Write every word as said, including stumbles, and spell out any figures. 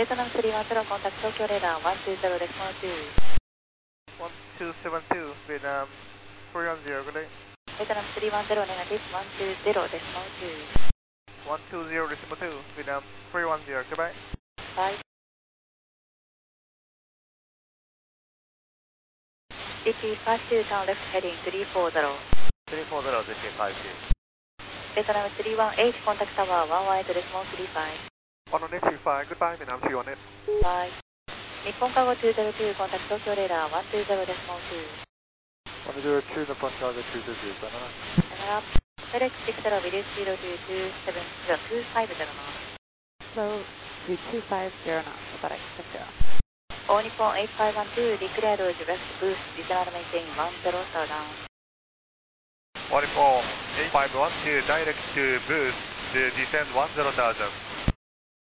ベトナムスリーワンゼロコンタクト東京レーダーワンツーゼロデシモルツー。 ワンツーセブンツー、ベトナムスリーワンゼロ、good day。 ベトナムスリーワンゼロネガティブワンツーゼロデシモルツー。 ワンツーゼロデシモルツー、ベトナムスリーワンゼロ、goodbye。 バイ。ジーティーファイブツー turn left headingスリーフォーゼロ。 スリーフォーゼロ、ジェティーファイブツー。 ベトナムスリーワンエイトコンタクトタワーワンワンエイトデシモルスリーファイブ。 ワンワンエイトスリーファイブ、goodbye、ベトナムスリーワンエイト。 バイ。日本カゴツーゼロツーコンタクト東京レーダーワンツーゼロデシモルツー。 ワンゼロツー、日本カゴツーゼロツー、さよなら。 さよなら。フェレックスシックスゼロビリースピードツーツーセブンゼロツーファイブゼロナ。 Slow two two five zero knots, FedEx six zero. All Nippon eight five one two declared direct boost, you cannot maintain one zero star down. All Nippon eight five one two direct boost, descend one zero thousand.